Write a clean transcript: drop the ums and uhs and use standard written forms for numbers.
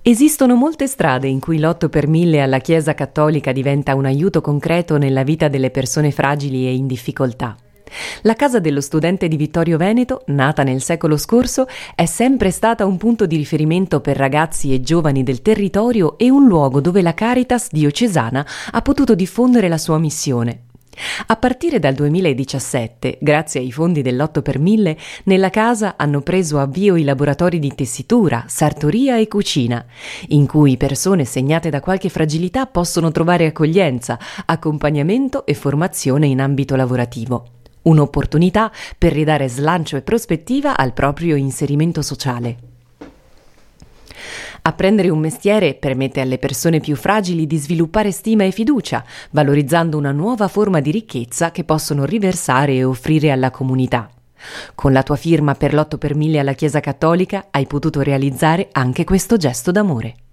Esistono molte strade in cui l'8 per 1000 alla Chiesa Cattolica diventa un aiuto concreto nella vita delle persone fragili e in difficoltà. La Casa dello Studente di Vittorio Veneto, nata nel secolo scorso, è sempre stata un punto di riferimento per ragazzi e giovani del territorio e un luogo dove la Caritas diocesana ha potuto diffondere la sua missione. A partire dal 2017, grazie ai fondi dell'8 per 1000, nella casa hanno preso avvio i laboratori di tessitura, sartoria e cucina, in cui persone segnate da qualche fragilità possono trovare accoglienza, accompagnamento e formazione in ambito lavorativo. Un'opportunità per ridare slancio e prospettiva al proprio inserimento sociale. Apprendere un mestiere permette alle persone più fragili di sviluppare stima e fiducia, valorizzando una nuova forma di ricchezza che possono riversare e offrire alla comunità. Con la tua firma per l'8 per 1000 alla Chiesa Cattolica hai potuto realizzare anche questo gesto d'amore.